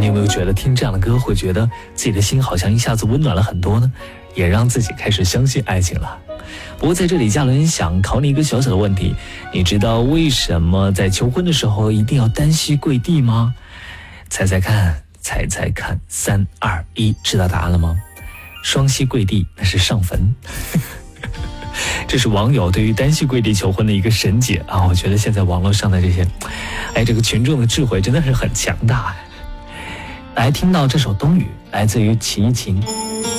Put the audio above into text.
有没有觉得听这样的歌会觉得自己的心好像一下子温暖了很多呢？也让自己开始相信爱情了。不过在这里，嘉伦想考你一个小小的问题，你知道为什么在求婚的时候一定要单膝跪地吗？猜猜看，3、2、1，知道答案了吗？双膝跪地那是上坟。这是网友对于单膝跪地求婚的一个神解啊！我觉得现在网络上的这些，这个群众的智慧真的是很强大。来听到这首《冬雨》，来自于齐秦。